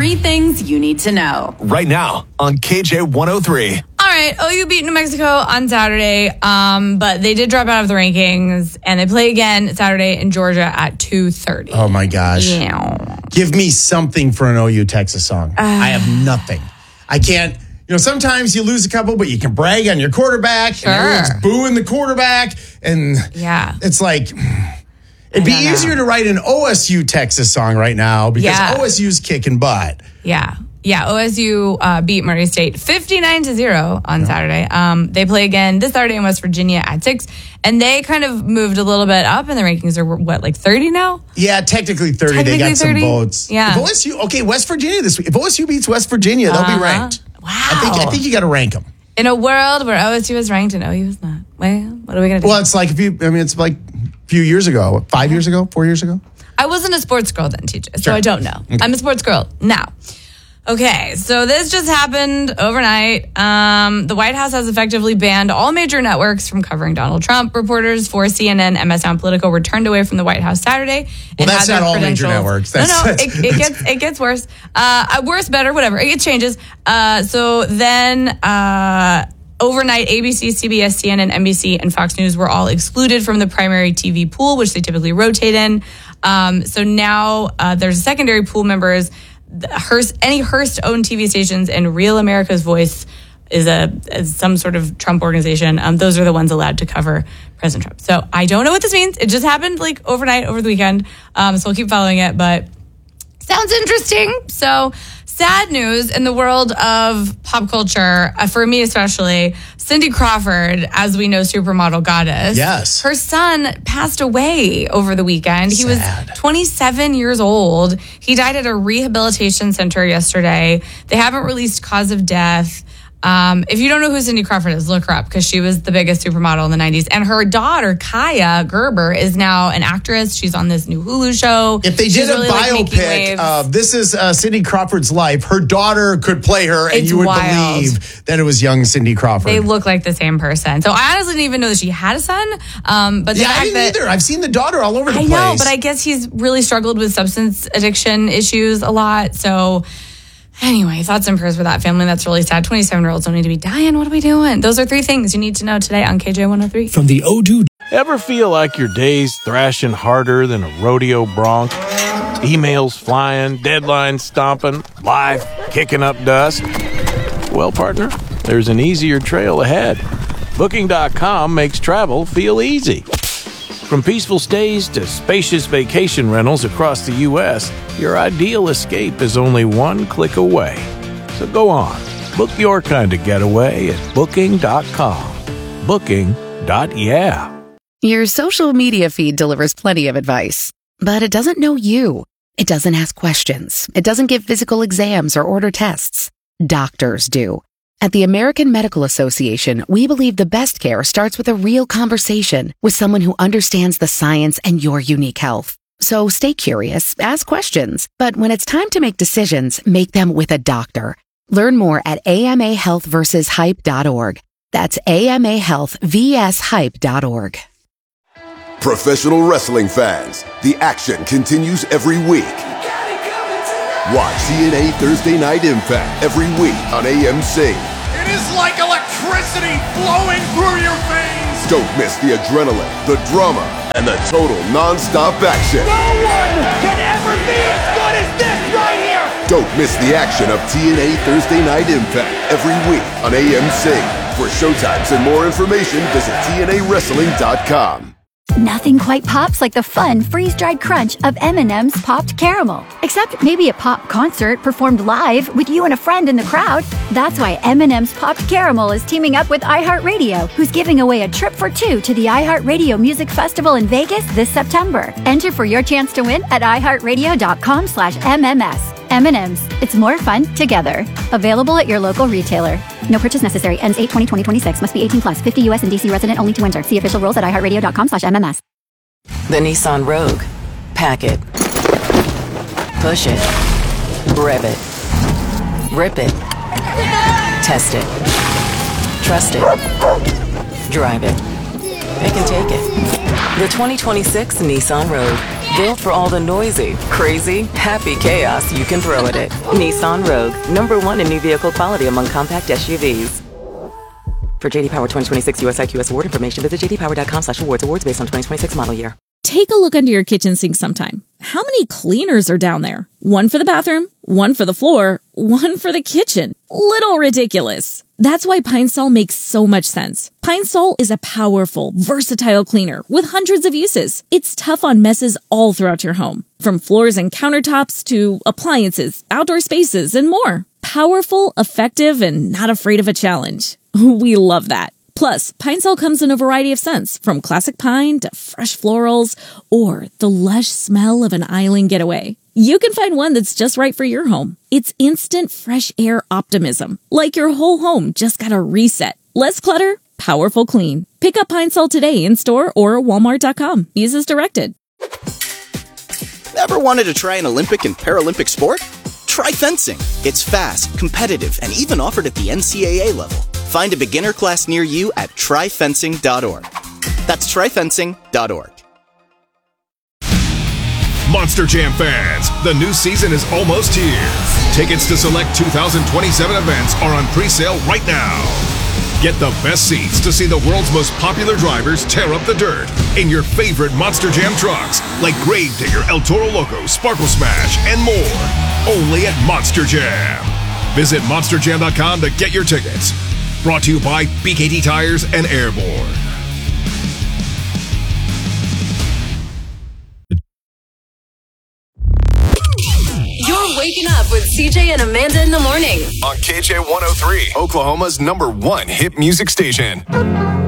3 things you need to know. Right now on KJ 103. All right, OU beat New Mexico on Saturday, but they did drop out of the rankings, and they play again Saturday in Georgia at 2:30. Oh, my gosh. Yeah. Give me something for an OU Texas song. I have nothing. I can't. Sometimes you lose a couple, but you can brag on your quarterback. Sure. And everyone's booing the quarterback. And it's like, it'd be easier to write an OSU Texas song right now because OSU's kicking butt. Yeah, OSU beat Murray State 59-0 on Saturday. They play again this Saturday in West Virginia at 6, and they kind of moved a little bit up in the rankings. Are what, like 30 now? Yeah, technically 30. They got 30? Some votes. Yeah. If OSU, West Virginia this week. If OSU beats West Virginia, they'll be ranked. Wow. I think you got to rank them. In a world where OSU is ranked and OU is not. Well, what are we going to do? Well, it's like it's like a few years ago, 5 years ago, 4 years ago. I wasn't a sports girl then, TJ, so Sure. I don't know. Okay. I'm a sports girl now. Okay, so this just happened overnight. The White House has effectively banned all major networks from covering Donald Trump. Reporters for CNN, MSN, and Politico were turned away from the White House Saturday. Well, that's not all major networks. It gets worse. Worse, better, whatever. It changes. So then overnight, ABC, CBS, CNN, NBC, and Fox News were all excluded from the primary TV pool, which they typically rotate in. So now there's secondary pool members. Any Hearst-owned TV stations and Real America's Voice is some sort of Trump organization. Those are the ones allowed to cover President Trump. So I don't know what this means. It just happened like overnight over the weekend. So we'll keep following it, but sounds interesting. So sad news in the world of pop culture, for me especially. Cindy Crawford, as we know, supermodel goddess. Yes. Her son passed away over the weekend. He was 27 years old. He died at a rehabilitation center yesterday. They haven't released cause of death. If you don't know who Cindy Crawford is, look her up because she was the biggest supermodel in the 90s. And her daughter, Kaya Gerber, is now an actress. She's on this new Hulu show. If they did a biopic, this is Cindy Crawford's life, her daughter could play her and you would believe that it was young Cindy Crawford. They look like the same person. So I honestly didn't even know that she had a son. But I didn't either. I've seen the daughter all over the place. I know, but I guess he's really struggled with substance addiction issues a lot. So anyway, thoughts and prayers for that family. That's really sad. 27-year-olds don't need to be dying. What are we doing? Those are 3 things you need to know today on KJ 103. From the Odoo. Ever feel like your day's thrashing harder than a rodeo bronc? Emails flying, deadlines stomping, life kicking up dust? Well, partner, there's an easier trail ahead. Booking.com makes travel feel easy. From peaceful stays to spacious vacation rentals across the U.S., your ideal escape is only one click away. So go on, book your kind of getaway at Booking.com. Booking.yeah. Your social media feed delivers plenty of advice, but it doesn't know you. It doesn't ask questions. It doesn't give physical exams or order tests. Doctors do. At the American Medical Association, we believe the best care starts with a real conversation with someone who understands the science and your unique health. So stay curious, ask questions, but when it's time to make decisions, make them with a doctor. Learn more at amahealthversushype.org. That's amahealthvshype.org. Professional wrestling fans, the action continues every week. Watch TNA Thursday Night Impact every week on AMC. It is like electricity flowing through your veins. Don't miss the adrenaline, the drama, and the total non-stop action. No one can ever be as good as this right here. Don't miss the action of TNA Thursday Night Impact every week on AMC. For showtimes and more information, visit TNAWrestling.com. Nothing quite pops like the fun freeze-dried crunch of M&M's Popped Caramel. Except maybe a pop concert performed live with you and a friend in the crowd. That's why M&M's Popped Caramel is teaming up with iHeartRadio, who's giving away a trip for 2 to the iHeartRadio Music Festival in Vegas this September. Enter for your chance to win at iHeartRadio.com/MMS. M&M's. It's more fun together. Available at your local retailer. No purchase necessary. Ends 8/20/2026. Must be 18 plus. 50 U.S. and D.C. resident only to enter. See official rules at iHeartRadio.com/MMS. The Nissan Rogue. Pack it. Push it. Rev it. Rip it. Test it. Trust it. Drive it. Pick and take it. The 2026 Nissan Rogue. Built for all the noisy, crazy, happy chaos you can throw at it. Nissan Rogue, #1 in new vehicle quality among compact SUVs. For JD Power 2026 US IQS award information, visit jdpower.com/awards. Awards based on 2026 model year. Take a look under your kitchen sink sometime. How many cleaners are down there? One for the bathroom, one for the floor, one for the kitchen. Little ridiculous. That's why Pine Sol makes so much sense. Pine Sol is a powerful, versatile cleaner with hundreds of uses. It's tough on messes all throughout your home, from floors and countertops to appliances, outdoor spaces, and more. Powerful, effective, and not afraid of a challenge. We love that. Plus, Pine Sol comes in a variety of scents, from classic pine to fresh florals, or the lush smell of an island getaway. You can find one that's just right for your home. It's instant fresh air optimism, like your whole home just got a reset. Less clutter, powerful clean. Pick up Pine Sol today in store or walmart.com. Use as directed. Ever wanted to try an Olympic and Paralympic sport? Try fencing. It's fast, competitive, and even offered at the NCAA level. Find a beginner class near you at tryfencing.org. That's tryfencing.org. Monster Jam fans, the new season is almost here. Tickets to select 2027 events are on pre-sale right now. Get the best seats to see the world's most popular drivers tear up the dirt in your favorite Monster Jam trucks like Gravedigger, El Toro Loco, Sparkle Smash, and more. Only at Monster Jam. Visit monsterjam.com to get your tickets. Brought to you by BKT Tires and Airborne. You're waking up with CJ and Amanda in the morning On KJ 103, Oklahoma's #1 hit music station.